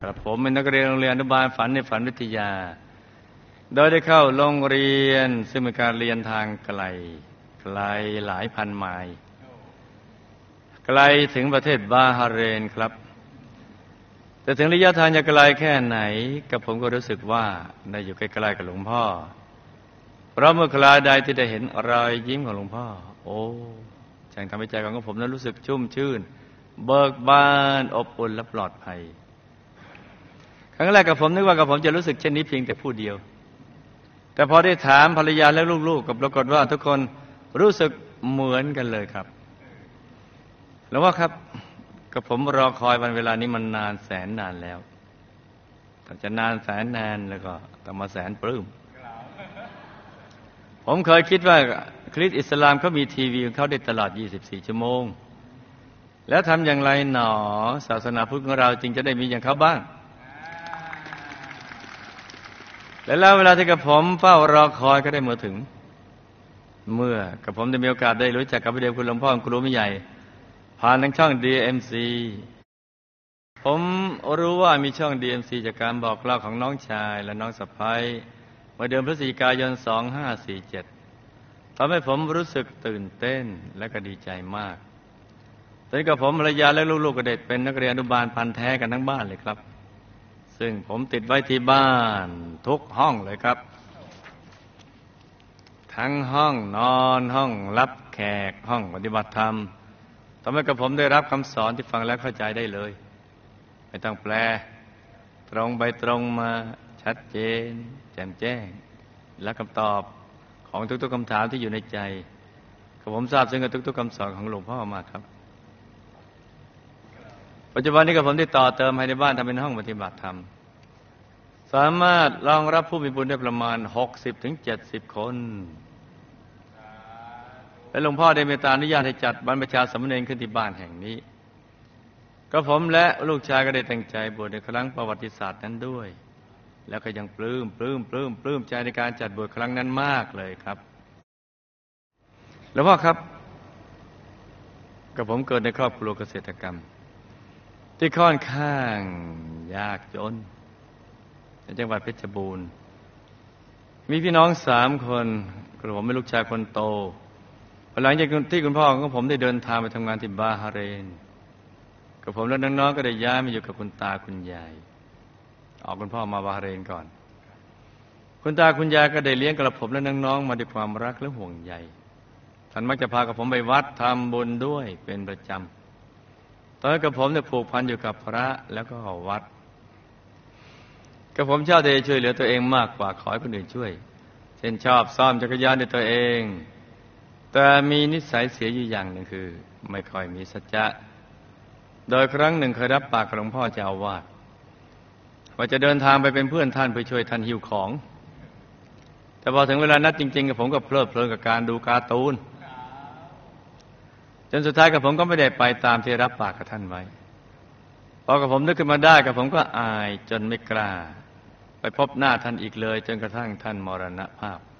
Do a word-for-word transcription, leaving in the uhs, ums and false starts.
กระผมเป็นนักเรียนโรงเรียนอนุบาลฝันในฝันวิทยาโดยได้เข้าโรงเรียนซึ่งเป็นการเรียนทางไกลไกลหลายพันไมล์ไกลถึงประเทศบาฮาเรนครับแต่ถึงระยะทางจะไกลแค่ไหนกับผมก็รู้สึกว่าได้อยู่ใกล้ๆกับหลวงพ่อเพราะเมื่อคราใดที่ได้เห็นรอยยิ้มของหลวงพ่อโอ้ช่างทำให้ใจของผมนั้นรู้สึกชุ่มชื่นเบิกบานอบอุ่นและปลอดภัยครั้งแรกกับผมนึกว่ากับผมจะรู้สึกเช่นนี้เพียงแต่ผู้เดียวแต่พอได้ถามภรรยาและลูกๆกับปรากฏว่าทุกคนรู้สึกเหมือนกันเลยครับแล้วว่าครับกับผมรอคอยวันเวลานี้มันนานแสนนานแล้วถ้าจะนานแสนนานแล้วก็ต้องมาแสนปลื้มผมเคยคิดว่าคริสต์อิสลามเขามีทีวีของเขาได้ตลอดยี่สิบสี่ชั่วโมงแล้วทำอย่างไรหนอศาสนาพุทธของเราจึงจะได้มีอย่างเขาบ้างและแล้วเวลาที่กับผมเฝ้ารอคอยก็ได้มาถึงเมื่อกับผมได้มีโอกาสได้รู้จักกับพระเดชคุณหลวงพ่อครูไม่ใหญ่ผ่านทางช่อง ดี เอ็ม ซี ผมรู้ว่ามีช่อง ดี เอ็ม ซี จากการบอกเล่าของน้องชายและน้องสะใภ้เมื่อเดือนพฤศจิกายนสองพันห้าร้อยสี่สิบเจ็ดทำให้ผมรู้สึกตื่นเต้นและก็ดีใจมากตอนนี้กับผมภรรยาและลูกๆก็ได้เป็นนักเรียนอนุบาลพันธุ์แท้กันทั้งบ้านเลยครับซึ่งผมติดไว้ที่บ้านทุกห้องเลยครับทั้งห้องนอนห้องรับแขกห้องปฏิบัติธรรมทำให้กับผมได้รับคำสอนที่ฟังแล้วเข้าใจได้เลยไม่ต้องแปลตรงไปตรงมาชัดเจนแจ่มแจ้งและคำตอบของทุกๆคำถามที่อยู่ในใจกับผมทราบซึ้งกับทุกๆคำสอนของหลวงพ่อมากครับปัจจุบันนี้กับผมได้ต่อเติมให้ในบ้านทำเป็นห้องปฏิบัติธรรมสามารถรองรับผู้มีบุญได้ประมาณ หกสิบถึงเจ็ดสิบ คนและหลวงพ่อได้เมตตาอนุญาตให้จัดบรรพชาสามเณรขึ้นที่บ้านแห่งนี้ก็ผมและลูกชายก็ได้ตั้งใจบวชในครั้งประวัติศาสตร์นั้นด้วยแล้วก็ยังปลื้มปลื้มปลื้มปลื้มใจในการจัดบวชครั้งนั้นมากเลยครับหลวงพ่อครับกับผมเกิดในครอบครัวเกษตรกรรมที่ค่อนข้างยากจนในจังหวัดเพชรบูรณ์มีพี่น้องสามคนกระผมเป็นลูกชายคนโตหลังจากที่คุณพ่อของผมได้เดินทางไปทำงานที่บาฮาเรนกับผมและน้องๆก็ได้ย้ายมาอยู่กับคุณตาคุณยายออกคุณพ่อมาบาฮาเรนก่อนคุณตาคุณยายก็ได้เลี้ยงกับผมและน้องๆมาด้วยความรักและห่วงใยท่านมักจะพากับผมไปวัดทำบุญด้วยเป็นประจำตอนนั้นกับผมเนี่ยผูกพันอยู่กับพระแล้วก็วัดกับผมชอบที่จะช่วยเหลือตัวเองมากกว่าขอให้คนอื่นช่วยเช่นชอบซ่อมจักรยานด้วยตัวเองแต่มีนิสัยเสียอยู่อย่างหนึ่งคือไม่ค่อยมีสัจจะโดยครั้งหนึ่งเคยรับปากกับหลวงพ่อเจ้าอาวาสว่าจะเดินทางไปเป็นเพื่อนท่านไปช่วยท่านหิ้วของแต่พอถึงเวลานัดจริงๆกับผมก็เพลิดเพลินกับการดูการ์ตูนจนสุดท้ายกับผมก็ไม่ได้ไปตามที่รับปากกับท่านไว้พอกับผมนึกขึ้นมาได้กับผมก็อายจนไม่กล้าไปพบหน้าท่านอีกเลยจนกระทั่งท่านมรณภาพ